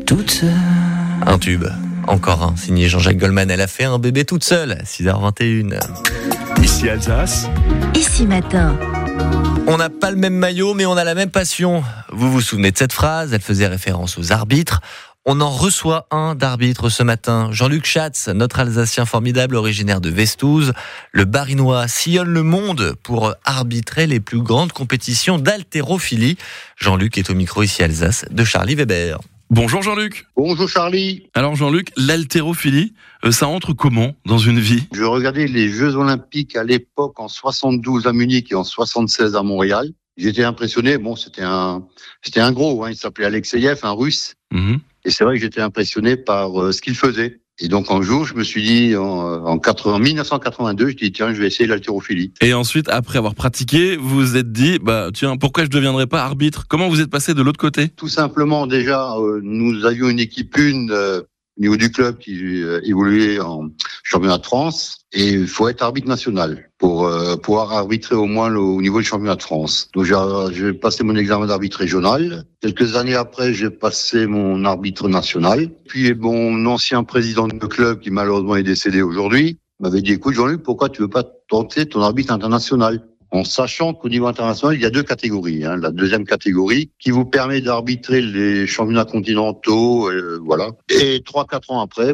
toute seule. Un tube, encore un, signé Jean-Jacques Goldman. Elle a fait un bébé toute seule, 6h21. Ici Alsace. Ici matin. On n'a pas le même maillot, mais on a la même passion. Vous vous souvenez de cette phrase? Elle faisait référence aux arbitres. On en reçoit un d'arbitre ce matin. Jean-Luc Schatz, notre Alsacien formidable originaire de Vestouze. Le Barinois sillonne le monde pour arbitrer les plus grandes compétitions d'haltérophilie. Jean-Luc est au micro ici Alsace de Charlie Weber. Bonjour Jean-Luc. Bonjour Charlie. Alors Jean-Luc, l'haltérophilie, ça entre comment dans une vie? Je regardais les Jeux Olympiques à l'époque en 72 à Munich et en 76 à Montréal. J'étais impressionné. Bon, c'était un gros, il s'appelait Alexeyev, un Russe. Et c'est vrai que j'étais impressionné par ce qu'il faisait. Et donc un jour, je me suis dit, en 1982, je dis tiens, je vais essayer l'haltérophilie. Et ensuite, après avoir pratiqué, vous vous êtes dit, tiens, pourquoi je ne deviendrais pas arbitre? Comment vous êtes passé de l'autre côté? Tout simplement, déjà, nous avions une équipe au niveau du club qui évoluait en championnat de France. Et il faut être arbitre national pour pouvoir arbitrer au moins au niveau du championnat de France. Donc j'ai passé mon examen d'arbitre régional. Quelques années après, j'ai passé mon arbitre national. Puis mon ancien président de club, qui malheureusement est décédé aujourd'hui, m'avait dit écoute Jean-Luc, pourquoi tu veux pas tenter ton arbitre international? En sachant qu'au niveau international, il y a deux catégories. La deuxième catégorie qui vous permet d'arbitrer les championnats continentaux, voilà. Et 3-4 ans après,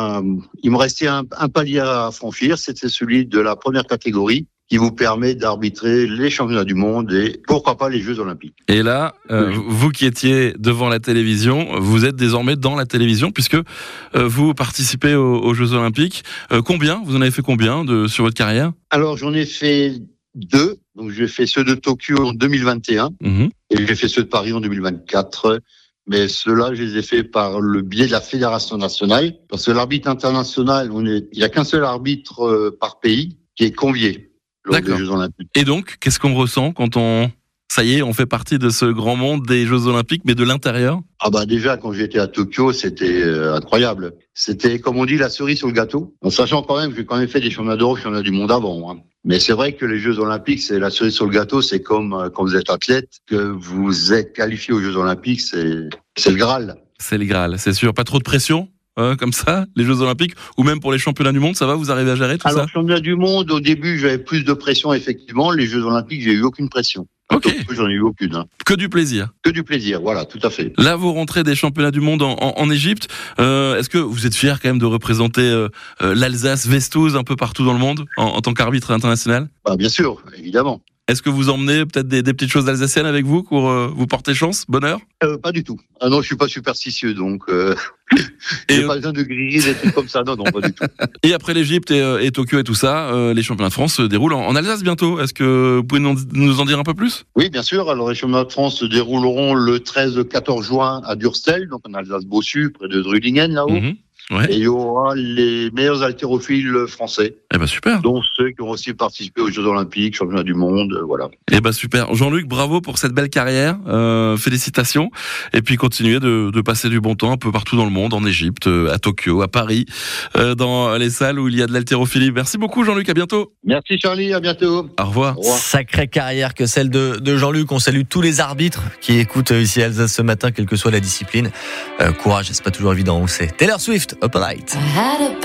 il me restait un palier à franchir. C'était celui de la première catégorie qui vous permet d'arbitrer les championnats du monde et pourquoi pas les Jeux Olympiques. Et là, vous qui étiez devant la télévision, vous êtes désormais dans la télévision puisque vous participez aux Jeux Olympiques. Combien? Vous en avez fait combien sur votre carrière? Alors, j'en ai fait 2. Donc, j'ai fait ceux de Tokyo en 2021 et j'ai fait ceux de Paris en 2024. Mais ceux-là, je les ai faits par le biais de la Fédération nationale. Parce que l'arbitre international, il n'y a qu'un seul arbitre par pays qui est convié lors des Jeux Olympiques. Et donc, qu'est-ce qu'on ressent quand ça y est, on fait partie de ce grand monde des Jeux Olympiques, mais de l'intérieur? Déjà, quand j'étais à Tokyo, c'était incroyable. C'était, comme on dit, la cerise sur le gâteau. En sachant quand même que j'ai quand même fait des championnats d'Europe, championnats du monde avant. Mais c'est vrai que les Jeux Olympiques, c'est la cerise sur le gâteau. C'est comme quand vous êtes athlète, que vous êtes qualifié aux Jeux Olympiques, c'est le Graal. C'est le Graal, c'est sûr. Pas trop de pression comme ça, les Jeux Olympiques, ou même pour les championnats du monde, ça va, vous arrivez à gérer tout ça? Alors, championnat du monde, au début, j'avais plus de pression, effectivement. Les Jeux Olympiques, j'ai eu aucune pression. Ok. J'en ai eu aucune. Que du plaisir. Que du plaisir, voilà, tout à fait. Là, vous rentrez des championnats du monde en Égypte. Est-ce que vous êtes fier quand même de représenter l'Alsace, Vestouze, un peu partout dans le monde, en tant qu'arbitre international? Bien sûr, évidemment. Est-ce que vous emmenez peut-être des petites choses alsaciennes avec vous pour vous porter chance, bonheur? Pas du tout. Ah non, je suis pas superstitieux, donc j'ai pas besoin de griller des trucs comme ça. Non, pas du tout. Et après l'Égypte et Tokyo et tout ça, les championnats de France se déroulent en Alsace bientôt. Est-ce que vous pouvez nous en dire un peu plus? Oui, bien sûr. Alors, les championnats de France se dérouleront le 13-14 juin à Durstel, donc en Alsace-Bossu, près de Drulingen, là-haut. Ouais. Et il y aura les meilleurs haltérophiles français. Super. Dont ceux qui ont aussi participé aux Jeux Olympiques, championnats du monde, voilà. Super. Jean-Luc, bravo pour cette belle carrière. Félicitations. Et puis continuez de passer du bon temps un peu partout dans le monde, en Égypte, à Tokyo, à Paris, dans les salles où il y a de l'haltérophilie. Merci beaucoup Jean-Luc, à bientôt. Merci Charlie, à bientôt. Au revoir. Sacrée carrière que celle de Jean-Luc. On salue tous les arbitres qui écoutent ici à Alsace ce matin, quelle que soit la discipline. Courage, c'est pas toujours évident, on sait. Taylor Swift, Up All Night.